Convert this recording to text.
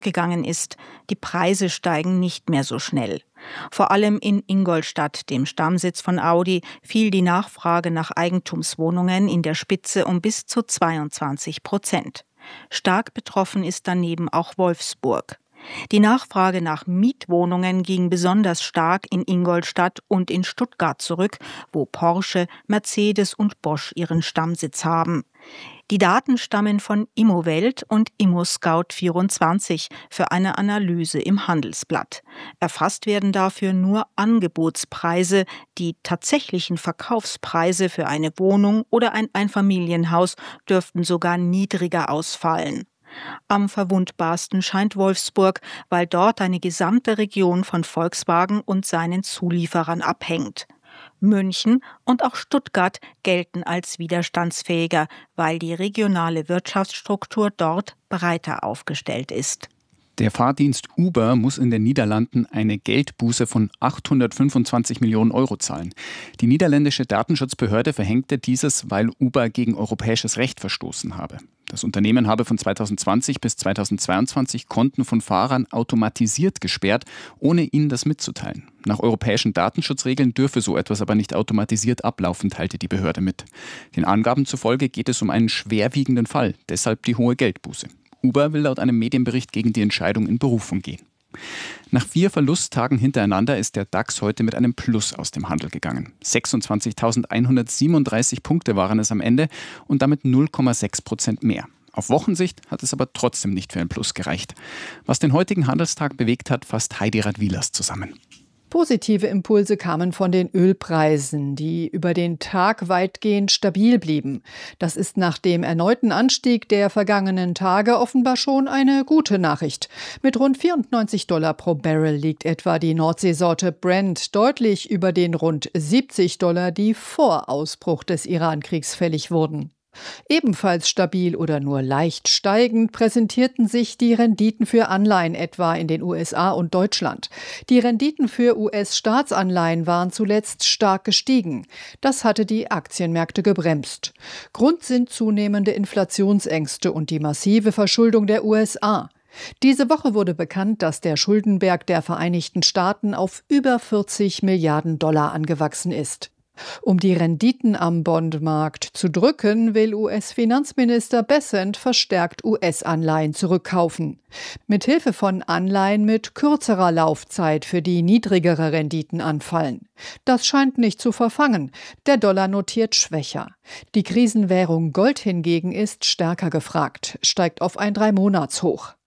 zurückgegangen ist. Die Preise steigen nicht mehr so schnell. Vor allem in Ingolstadt, dem Stammsitz von Audi, fiel die Nachfrage nach Eigentumswohnungen in der Spitze um bis zu 22%. Stark betroffen ist daneben auch Wolfsburg. Die Nachfrage nach Mietwohnungen ging besonders stark in Ingolstadt und in Stuttgart zurück, wo Porsche, Mercedes und Bosch ihren Stammsitz haben. Die Daten stammen von Immowelt und ImmoScout24 für eine Analyse im Handelsblatt. Erfasst werden dafür nur Angebotspreise. Die tatsächlichen Verkaufspreise für eine Wohnung oder ein Einfamilienhaus dürften sogar niedriger ausfallen. Am verwundbarsten scheint Wolfsburg, weil dort eine gesamte Region von Volkswagen und seinen Zulieferern abhängt. München und auch Stuttgart gelten als widerstandsfähiger, weil die regionale Wirtschaftsstruktur dort breiter aufgestellt ist. Der Fahrdienst Uber muss in den Niederlanden eine Geldbuße von 825 Millionen Euro zahlen. Die niederländische Datenschutzbehörde verhängte dieses, weil Uber gegen europäisches Recht verstoßen habe. Das Unternehmen habe von 2020 bis 2022 Konten von Fahrern automatisiert gesperrt, ohne ihnen das mitzuteilen. Nach europäischen Datenschutzregeln dürfe so etwas aber nicht automatisiert ablaufen, teilte die Behörde mit. Den Angaben zufolge geht es um einen schwerwiegenden Fall, deshalb die hohe Geldbuße. Uber will laut einem Medienbericht gegen die Entscheidung in Berufung gehen. Nach 4 Verlusttagen hintereinander ist der DAX heute mit einem Plus aus dem Handel gegangen. 26.137 Punkte waren es am Ende und damit 0,6% mehr. Auf Wochensicht hat es aber trotzdem nicht für ein Plus gereicht. Was den heutigen Handelstag bewegt hat, fasst Heidi Radwilas zusammen. Positive Impulse kamen von den Ölpreisen, die über den Tag weitgehend stabil blieben. Das ist nach dem erneuten Anstieg der vergangenen Tage offenbar schon eine gute Nachricht. Mit rund $94 pro Barrel liegt etwa die Nordseesorte Brent deutlich über den rund $70, die vor Ausbruch des Iran-Kriegs fällig wurden. Ebenfalls stabil oder nur leicht steigend präsentierten sich die Renditen für Anleihen etwa in den USA und Deutschland. Die Renditen für US-Staatsanleihen waren zuletzt stark gestiegen. Das hatte die Aktienmärkte gebremst. Grund sind zunehmende Inflationsängste und die massive Verschuldung der USA. Diese Woche wurde bekannt, dass der Schuldenberg der Vereinigten Staaten auf über $40 Milliarden angewachsen ist. Um die Renditen am Bondmarkt zu drücken, will US-Finanzminister Bessent verstärkt US-Anleihen zurückkaufen. Mithilfe von Anleihen mit kürzerer Laufzeit, für die niedrigere Renditen anfallen. Das scheint nicht zu verfangen. Der Dollar notiert schwächer. Die Krisenwährung Gold hingegen ist stärker gefragt, steigt auf ein 3-Monats-Hoch.